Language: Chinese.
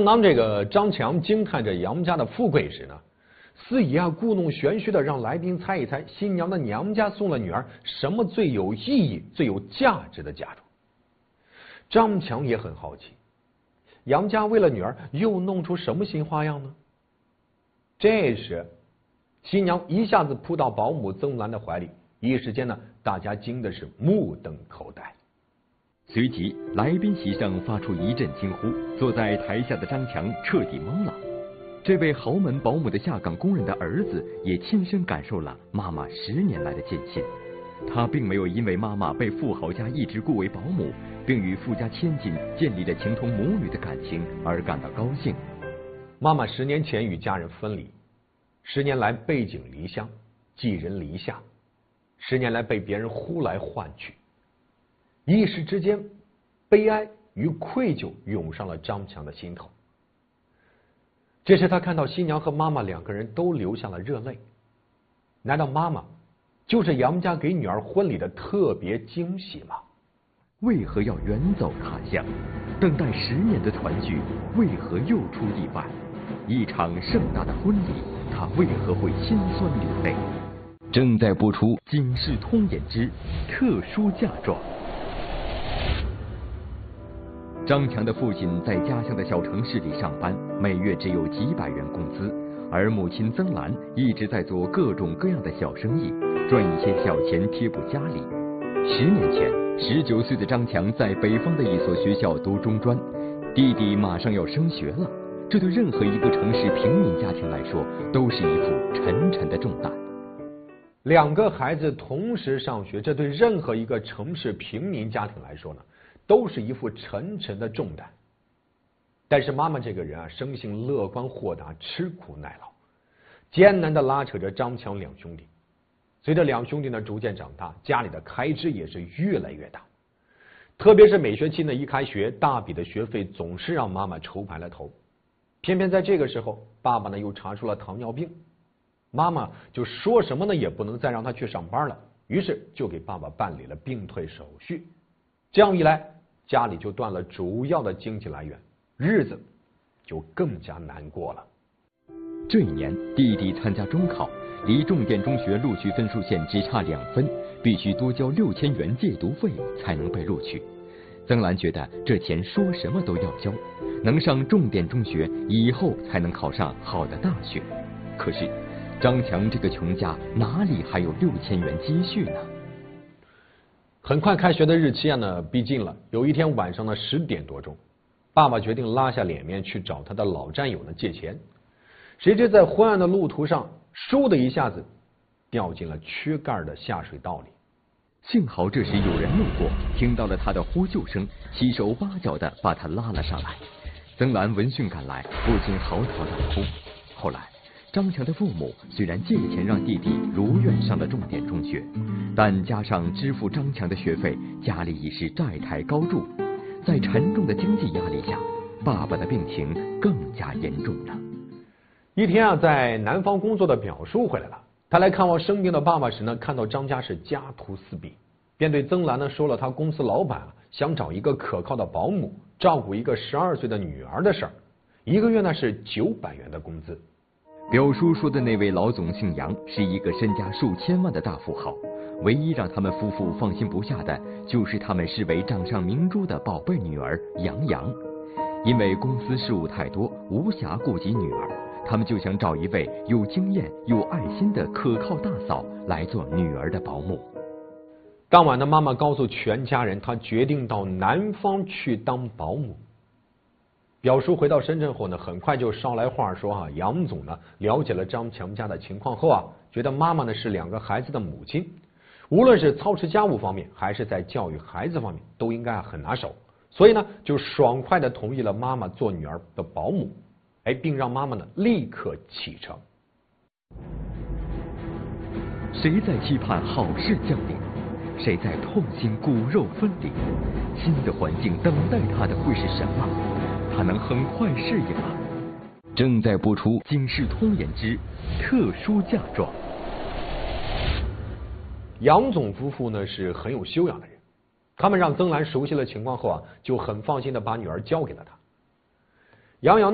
当这个张强惊叹着杨家的富贵时呢，司仪故弄玄虚的让来宾猜一猜新娘的娘家送了女儿什么最有意义、最有价值的嫁妆。张强也很好奇，杨家为了女儿又弄出什么新花样呢？这时，新娘一下子扑到保姆曾兰的怀里，一时间呢，大家惊的是目瞪口呆。 随即，来宾席上发出一阵惊呼，坐在台下的张强彻底懵了。这位豪门保姆的下岗工人的儿子也亲身感受了妈妈10年来的艰辛。他并没有因为妈妈被富豪家一直雇为保姆，并与富家千金建立了情同母女的感情而感到高兴。 妈妈10年前与家人分离，10年来背井离乡，寄人篱下，10年来被别人呼来唤去。一时之间，悲哀与愧疚涌上了张强的心头。这时他看到新娘和妈妈2个人都流下了热泪，难道妈妈就是杨家给女儿婚礼的特别惊喜吗？ 为何要远走他乡？等待10年的团聚，为何又出意外？一场盛大的婚礼，他为何会心酸流泪？正在播出《警世通言之特殊嫁妆》。张强的父亲在家乡的小城市里上班，每月只有几百元工资，而母亲曾兰一直在做各种各样的小生意，赚一些小钱贴补家里。10年前，19岁的张强在北方的一所学校读中专，弟弟马上要升学了，这对任何一个城市平民家庭来说，都是一副沉沉的重担。 2个孩子同时上学，这对任何一个城市平民家庭来说呢，都是一副沉沉的重担。但是妈妈这个人生性乐观豁达，吃苦耐劳，艰难的拉扯着张强2兄弟。随着2兄弟呢逐渐长大，家里的开支也是越来越大。特别是每学期呢一开学，大笔的学费总是让妈妈愁白了头。偏偏在这个时候，爸爸呢又查出了糖尿病，妈妈就说什么呢也不能再让他去上班了，于是就给爸爸办理了病退手续。这样一来，家里就断了主要的经济来源，日子就更加难过了。 这一年，弟弟参加中考，离重点中学录取分数线只差2分，必须多交6000元借读费才能被录取。曾兰觉得这钱说什么都要交，能上重点中学，以后才能考上好的大学。可是张强这个穷家哪里还有6000元积蓄呢？ 很快开学的日期呢逼近了，有一天晚上的10点多钟，爸爸决定拉下脸面去找他的老战友呢借钱。谁知在昏暗的路途上，倏的一下子掉进了缺盖的下水道里。 幸好这时有人路过，听到了他的呼救声，七手八脚的把他拉了上来。曾兰闻讯赶来，不禁嚎啕大哭。后来张强的父母虽然借钱让弟弟如愿上了重点中学，但加上支付张强的学费，家里已是债台高筑。在沉重的经济压力下，爸爸的病情更加严重了。 一天在南方工作的表叔回来了，他来看望生病的爸爸时呢，看到张家是家徒四壁，便对曾兰呢说了他公司老板想找一个可靠的保姆照顾一个12岁的女儿的事儿，1个月呢是900元的工资。 表叔说的那位老总姓杨，是一个身家数千万的大富豪，唯一让他们夫妇放心不下的就是他们视为掌上明珠的宝贝女儿杨洋。因为公司事务太多，无暇顾及女儿，他们就想找一位有经验有爱心的可靠大嫂来做女儿的保姆。 当晚的妈妈告诉全家人，她决定到南方去当保姆。表叔回到深圳后呢，很快就捎来话说杨总呢了解了张强家的情况后觉得妈妈呢是2个孩子的母亲，无论是操持家务方面还是在教育孩子方面都应该很拿手，所以呢就爽快的同意了妈妈做女儿的保姆，并让妈妈呢立刻启程。 谁在期盼好事降临？谁在痛心骨肉分离？新的环境等待他的会是什么？他能很快适应吗？正在播出《警世通言之特殊嫁妆》。 杨总夫妇呢是很有修养的人，他们让曾兰熟悉了情况后就很放心的把女儿交给了他。杨洋